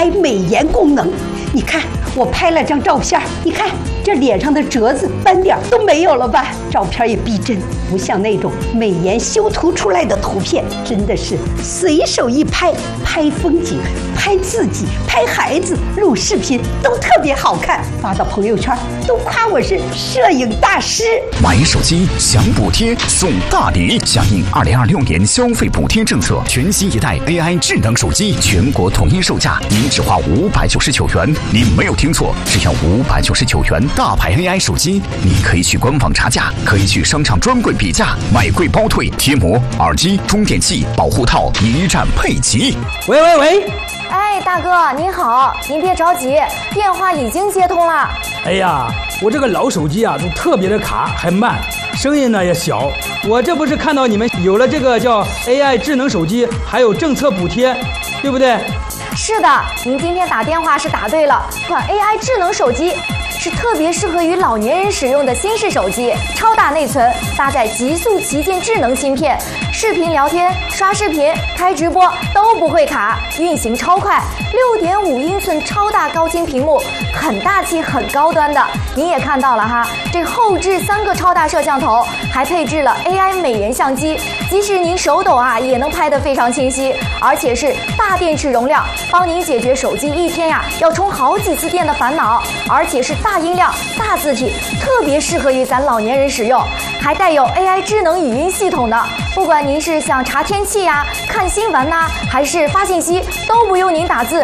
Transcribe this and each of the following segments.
AI 美颜功能。你看，我拍了张照片，你看这脸上的褶子、斑点都没有了吧？照片也逼真，不像那种美颜修图出来的图片，真的是随手一拍，拍风景、拍自己、拍孩子、录视频都特别好看，发到朋友圈都夸我是摄影大师。 买手机享补贴送大礼，响应2026年消费补贴政策，全新一代 AI 智能手机全国统一售价，您只花599元。您没有听错，只要599元，大牌 AI 手机，你可以去官网查价，可以去商场专柜比价，买贵包退，贴膜、耳机、充电器、保护套一站配齐。 喂， 哎，大哥您好，您别着急，电话已经接通了。 哎呀，我这个老手机啊，都特别的卡，还慢，声音呢也小。我这不是看到你们有了这个叫 AI 智能手机，还有政策补贴，对不对？ 是的，您今天打电话是答对了。款 AI 智能手机是特别适合于老年人使用的新式手机，超大内存，搭载极速旗舰智能芯片，视频聊天、刷视频、开直播都不会卡，运行超快，6.5英寸超大高清屏幕，很大气、很高端的。您也看到了哈，这后置3个超大摄像头，还配置了 AI 美颜相机，即使您手抖啊，也能拍得非常清晰，而且是大电池容量，帮您解决手机一天呀要充好几次电的烦恼，而且是大音量、大字体，特别适合于咱老年人使用，还带有 AI 智能语音系统的。不管您是想查天气呀、看新闻呐，还是发信息，都不用您打字，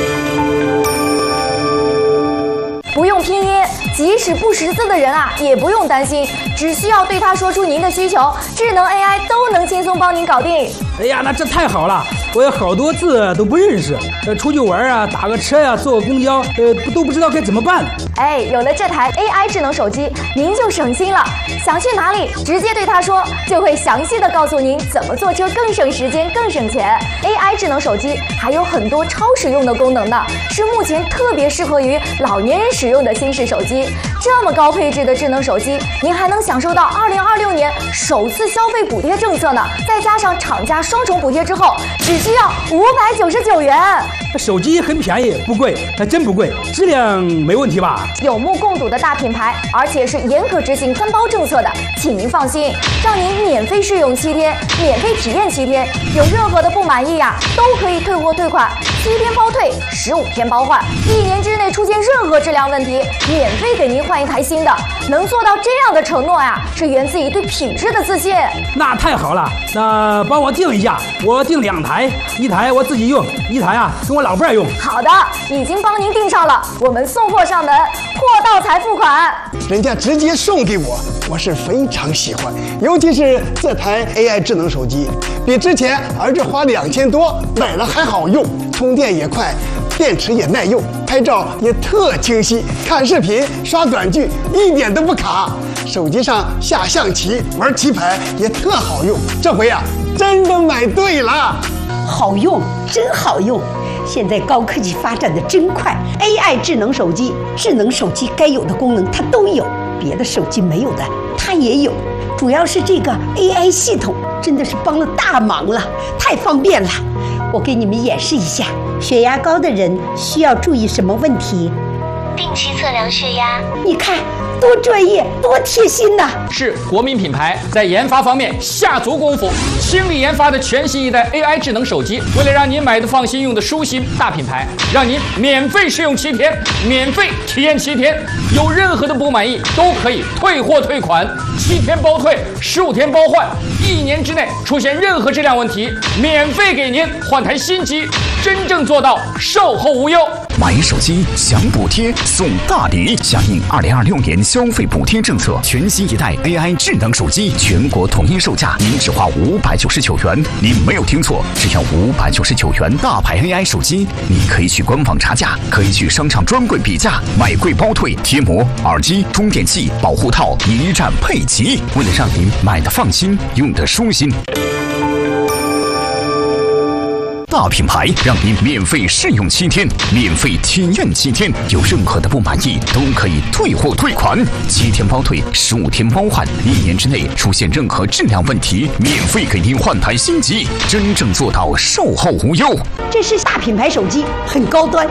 不用拼音，即使不识字的人啊，也不用担心，只需要对他说出您的需求，智能 AI 都能轻松帮您搞定。 哎呀，那这太好了！我有好多字都不认识，出去玩啊，打个车呀、坐个公交，都不知道该怎么办。 哎，有了这台 AI 智能手机，您就省心了。想去哪里，直接对他说，就会详细的告诉您怎么坐车更省时间、更省钱。AI 智能手机还有很多超实用的功能呢，是目前特别适合于老年人使用的新式手机。这么高配置的智能手机，您还能享受到2026年首次消费补贴政策呢，再加上厂家双重补贴之后，只需要599元。 手机很便宜，不贵，还真不贵，质量没问题吧？ 有目共睹的大品牌，而且是严格执行3包政策的，请您放心，让您免费试用7天，免费体验7天，有任何的不满意呀，都可以退货退款，7天包退，15天包换，1年之内出现任何质量问题，免费给您换一台新的。能做到这样的承诺呀，是源自于对品质的自信。 那太好了，那帮我订一下，我订2台，1台我自己用，1台啊跟我老伴儿用。 好的，已经帮您订上了，我们送货上门，货到才付款。 人家直接送给我，我是非常喜欢，尤其是这台 AI 智能手机，比之前儿子花2000多买了还好用，充电也快，电池也耐用，拍照也特清晰，看视频、刷短剧一点都不卡，手机上下象棋、玩棋牌也特好用。这回啊，真的买对了， 好用，真好用。现在高科技发展的真快 ，AI 智能手机该有的功能它都有，别的手机没有的它也有。主要是这个 AI 系统真的是帮了大忙了，太方便了。我给你们演示一下，血压高的人需要注意什么问题？ 定期测量血压。 你看多专业，多贴心呐！ 是国民品牌，在研发方面下足功夫，倾力研发的全新一代 AI 智能手机。为了让您买的放心、用的舒心，大品牌让您免费试用7天，免费体验7天，有任何的不满意都可以退货退款，7天包退，15天包换，1年之内出现任何质量问题，免费给您换台新机，真正做到售后无忧。 买手机享补贴送大礼，响应2026年消费补贴政策，全新一代 AI 智能手机全国统一售价，您只花599元。您没有听错，只要599元，大牌 AI 手机，你可以去官网查价，可以去商场专柜比价，买贵包退，贴膜、耳机、充电器、保护套一站配齐。为了让您买的放心，用的舒心。大品牌让您免费试用7天，免费体验7天，有任何的不满意都可以退货退款，7天包退，15天包换，1年之内出现任何质量问题，免费给您换台新机，真正做到售后无忧。 这是大品牌手机，很高端，